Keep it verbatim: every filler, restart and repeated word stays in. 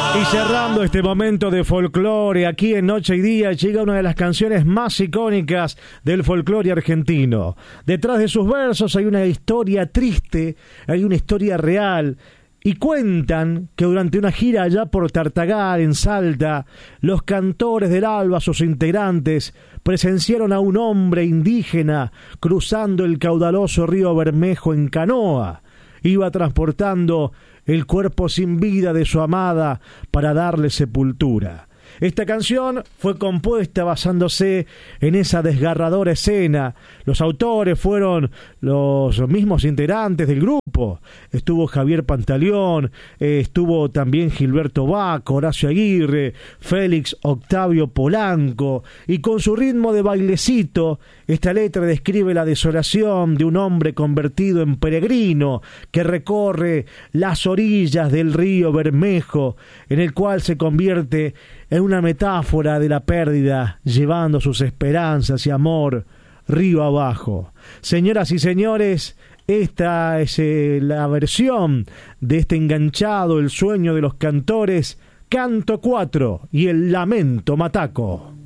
Y cerrando este momento de folclore aquí en Noche y Día, llega una de las canciones más icónicas del folclore argentino. Detrás de sus versos hay una historia triste, hay una historia real. Y cuentan que durante una gira allá por Tartagal, en Salta, los cantores del Alba, sus integrantes, presenciaron a un hombre indígena cruzando el caudaloso río Bermejo en canoa. Iba transportando el cuerpo sin vida de su amada para darle sepultura. Esta canción fue compuesta basándose en esa desgarradora escena. Los autores fueron los mismos integrantes del grupo. Estuvo Javier Pantaleón, eh, estuvo también Gilberto Baco, Horacio Aguirre, Félix Octavio Polanco, y con su ritmo de bailecito, esta letra describe la desolación de un hombre convertido en peregrino que recorre las orillas del río Bermejo, en el cual se convierte en una metáfora de la pérdida, llevando sus esperanzas y amor río abajo. Señoras y señores, esta es eh, la versión de este enganchado, el sueño de los cantores, Canto cuatro y el Lamento Mataco.